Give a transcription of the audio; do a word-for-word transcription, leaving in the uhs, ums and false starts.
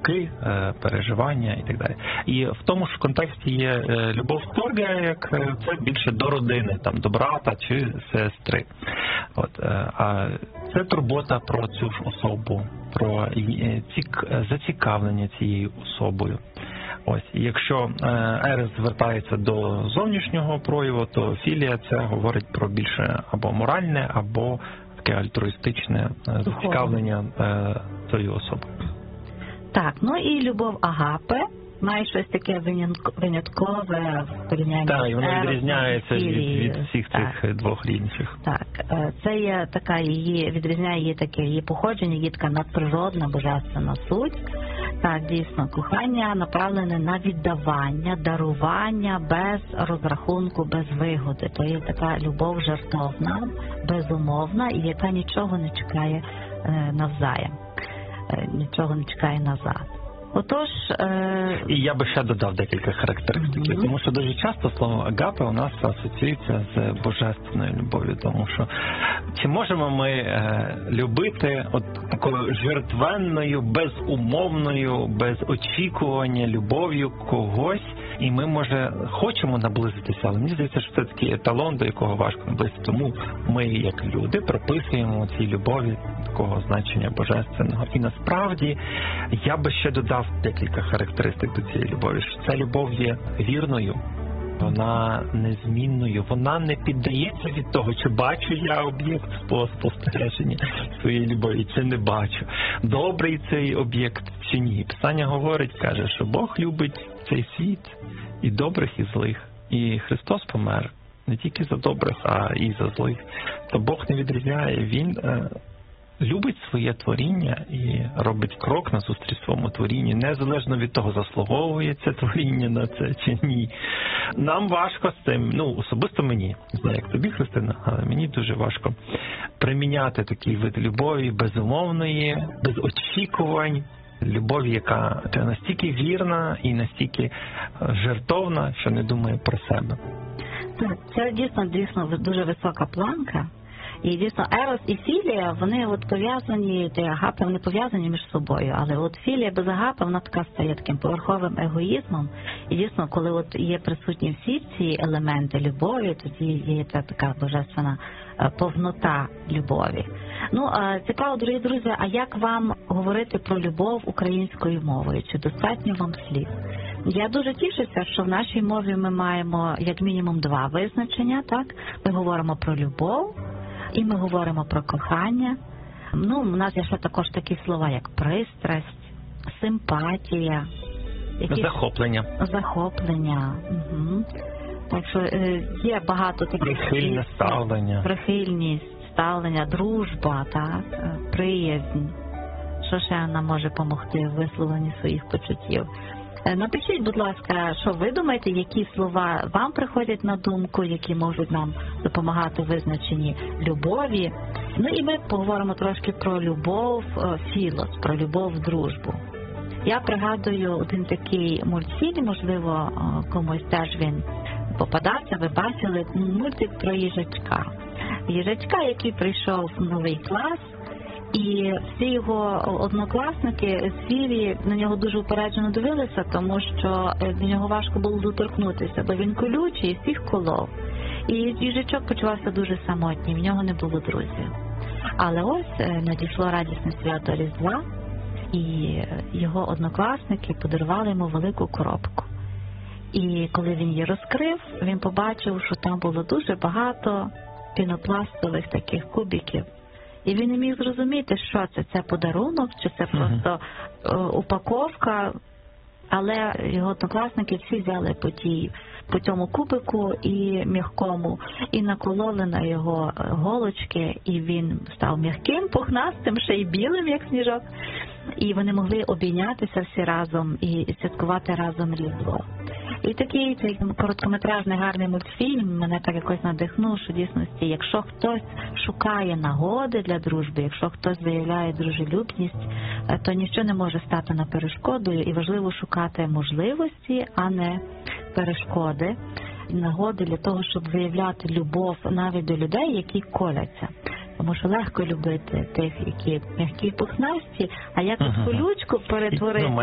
думки, переживання і так далі. І в тому ж контексті є любов Торгія, як це більше до родини, там, до брата чи сестри. От, а це турбота про цю ж особу, про цік... зацікавлення цією особою. Ось, і якщо ерес звертається до зовнішнього прояву, то філія це говорить про більше або моральне, або таке альтруїстичне зацікавлення цієї особи. Так, ну і любов агапе має щось таке виняткове в порівнянні. Так, і вона відрізняється від, від всіх так. цих двох інших. Так, це є така її, відрізняє її таке її походження, її така надприродна, божественна суть. Так, дійсно, кохання направлене на віддавання, дарування без розрахунку, без вигоди. То є така любов жертовна, безумовна, і яка нічого не чекає е, навзаєм, е, нічого не чекає назад. Отож, е... і я би ще додав декілька характеристик, mm-hmm. тому що дуже часто слово агапе у нас асоціюється з божественною любов'ю, тому що чи можемо ми е, любити от такою жертвенною, безумовною, без очікування любов'ю когось, і ми, може, хочемо наблизитися, але мені здається, що це такий еталон, до якого важко наблизитися, тому ми, як люди, прописуємо цій любові такого значення божественного. І насправді, я би ще додав декілька характеристик до цієї любові, що ця любов є вірною, вона незмінною, вона не піддається від того, чи бачу я об'єкт спостереження своєї любові, чи не бачу. Добрий цей об'єкт чи ні. Писання говорить, каже, що Бог любить цей світ і добрих, і злих. І Христос помер не тільки за добрих, а і за злих. То Бог не відрізняє, Він е, любить своє творіння і робить крок назустріч своєму творінню, незалежно від того, заслуговує це творіння на це чи ні. Нам важко з цим, ну, особисто мені, не знаю, як тобі, Христина, але мені дуже важко приміняти такий вид любові безумовної, без очікувань, любові, яка настільки вірна і настільки жертовна, що не думає про себе. Це дійсно, дійсно дуже висока планка. І дійсно ерос і філія, вони от пов'язані, те агапе, вони пов'язані між собою, але от філія без агапе, вона така стає таким поверховим егоїзмом. І дійсно, коли от є присутні всі ці елементи любові, тоді є ця така божественна повнота любові. Ну, цікаво, дорогі друзі, а як вам говорити про любов українською мовою? Чи достатньо вам слів? Я дуже тішуся, що в нашій мові ми маємо як мінімум два визначення, так? Ми говоримо про любов, і ми говоримо про кохання. Ну, у нас є ще також такі слова, як пристрасть, симпатія, якісь... захоплення. Захоплення. Угу. Так що є багато таких... Прихильне ставлення. Прихильність, ставлення, дружба, так, приязнь. Що ще нам може допомогти в висловленні своїх почуттів? Напишіть, будь ласка, що ви думаєте, які слова вам приходять на думку, які можуть нам допомагати в визначенні любові. Ну і ми поговоримо трошки про любов, філос, про любов в дружбу. Я пригадую один такий мультфільм, можливо, комусь теж він попадався, ви бачили, мультик про їжачка. Їжачка, який прийшов в новий клас, і всі його однокласники з філії на нього дуже упереджено дивилися, тому що до нього важко було доторкнутися, бо він колючий і всіх колов. І їжачок почувався дуже самотній, в нього не було друзів. Але ось надійшло радісне свято Різдва, і його однокласники подарували йому велику коробку. І коли він її розкрив, він побачив, що там було дуже багато пінопластових таких кубиків. І він не міг зрозуміти, що це, це подарунок, чи це просто uh-huh. упаковка. Але його однокласники всі взяли по, тій, по цьому кубику і м'якому, і накололи на його голочки, і він став м'яким, пухнастим, ще й білим, як сніжок. І вони могли обійнятися всі разом і святкувати разом Різдво. І такий цей короткометражний гарний мультфільм мене так якось надихнув, що дійсності, якщо хтось шукає нагоди для дружби, якщо хтось виявляє дружелюбність, то нічого не може стати на перешкодою, і важливо шукати можливості, а не перешкоди, нагоди для того, щоб виявляти любов навіть до людей, які коляться. Тому що легко любити тих, які м'які пухнасті, а як uh-huh. колючку перетворити